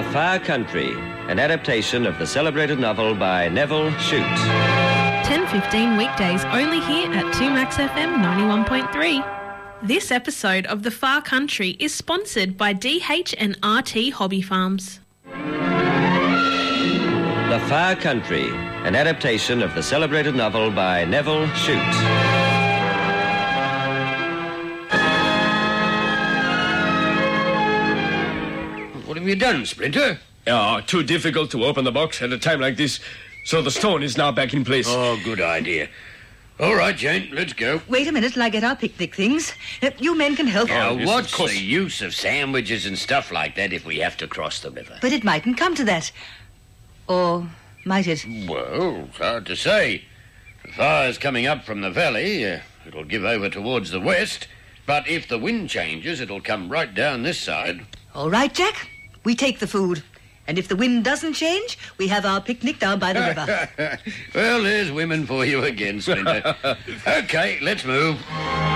Far Country, an adaptation of the celebrated novel by Neville Shute. 10:15 weekdays only here at 2Max FM 91.3. This episode of The Far Country is sponsored by DH and RT Hobby Farms. The Far Country, an adaptation of the celebrated novel by Neville Shute. What have you done, Splinter? Too difficult to open the box at a time like this, so the stone is now back in place. Oh, good idea. All right, Jane, let's go. Wait a minute till I get our picnic things. You men can help. Now, yes, what's of course. the use of sandwiches and stuff like that if we have to cross the river? But it mightn't come to that. Or might it? Well, it's hard to say. The fire's coming up from the valley. It'll give over towards the west. But if the wind changes, it'll come right down this side. All right, Jack. We take the food. And if the wind doesn't change, we have our picnic down by the river. Well, there's women for you again, Splinter. Okay, let's move.